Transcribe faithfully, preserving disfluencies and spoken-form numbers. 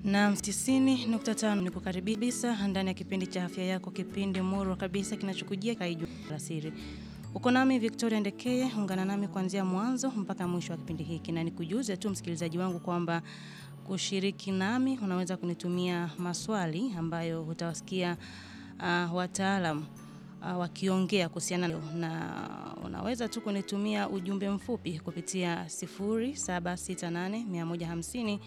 Na tisini nukta tano ni kukaribisha ndani ya kipindi cha afya yako, kipindi murwa kabisa kinachokujia kaiju rasiri. Uko nami Victoria Ndekeye, ungana nami kuanzia mwanzo mpaka mwisho wa kipindi hiki, na nikujuze tu msikilizaji wangu kwamba kushiriki nami unaweza kunitumia maswali ambayo utawasikia uh, wataalamu uh, wakiongea kuhusiana na unaweza tu kunitumia ujumbe mfupi kupitia sifuri saba sita nane mia moja hamsini